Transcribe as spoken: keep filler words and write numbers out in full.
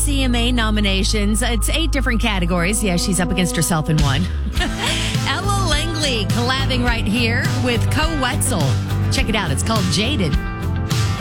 C M A nominations. It's eight different categories. Yeah, she's up against herself in one. Ella Langley collabing right here with Co Wetzel. Check it out. It's called Jaded.